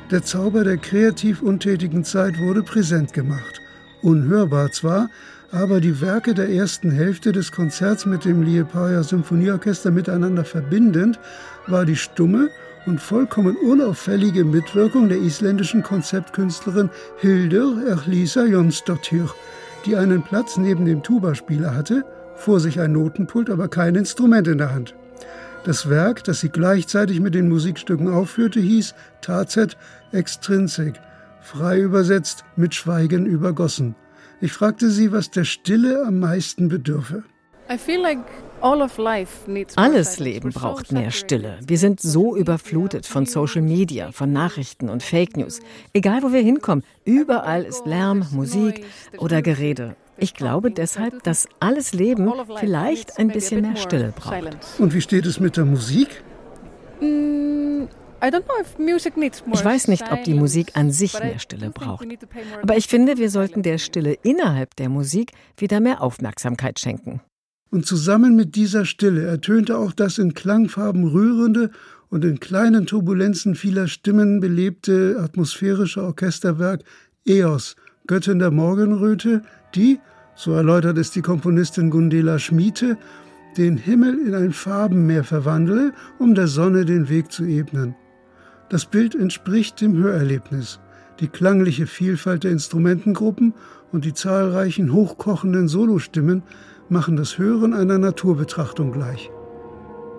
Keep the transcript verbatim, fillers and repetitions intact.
Der Zauber der kreativ untätigen Zeit wurde präsent gemacht. Unhörbar zwar, aber die Werke der ersten Hälfte des Konzerts mit dem Liepāja Symphonieorchester miteinander verbindend war die stumme und vollkommen unauffällige Mitwirkung der isländischen Konzeptkünstlerin Hildur Erlísa Jónsdóttir, die einen Platz neben dem Tubaspieler hatte, vor sich ein Notenpult, aber kein Instrument in der Hand. Das Werk, das sie gleichzeitig mit den Musikstücken aufführte, hieß Tacet extrinsec, frei übersetzt mit Schweigen übergossen. Ich fragte sie, was der Stille am meisten bedürfe. Alles Leben braucht mehr Stille. Wir sind so überflutet von Social Media, von Nachrichten und Fake News. Egal, wo wir hinkommen, überall ist Lärm, Musik oder Gerede. Ich glaube deshalb, dass alles Leben vielleicht ein bisschen mehr Stille braucht. Und wie steht es mit der Musik? Ich weiß nicht, ob die Musik an sich mehr Stille braucht. Aber ich finde, wir sollten der Stille innerhalb der Musik wieder mehr Aufmerksamkeit schenken. Und zusammen mit dieser Stille ertönte auch das in Klangfarben rührende und in kleinen Turbulenzen vieler Stimmen belebte atmosphärische Orchesterwerk Eos, Göttin der Morgenröte, die, so erläutert es die Komponistin Gundela Schmiete, den Himmel in ein Farbenmeer verwandle, um der Sonne den Weg zu ebnen. Das Bild entspricht dem Hörerlebnis. Die klangliche Vielfalt der Instrumentengruppen und die zahlreichen hochkochenden Solostimmen machen das Hören einer Naturbetrachtung gleich.